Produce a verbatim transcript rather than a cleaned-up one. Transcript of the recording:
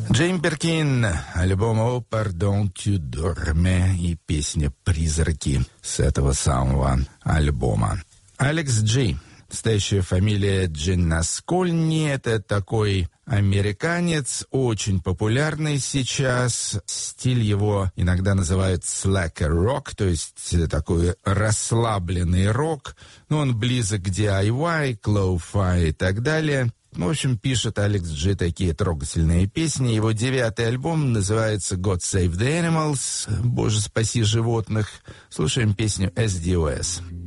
Джеймс Беркин, альбом «О, пардон, тю дорме» и песня «Призраки» с этого самого альбома. Алекс Джи, настоящая фамилия Джиннаскольни, это такой американец, очень популярный сейчас. Стиль его иногда называют slacker rock, то есть такой расслабленный рок. Но он близок к ди ай вай, к лоу-фай и так далее. В общем, пишет Алекс Джи такие трогательные песни. Его девятый альбом называется «God Save the Animals», «Боже, спаси животных». Слушаем песню «эс ди о эс».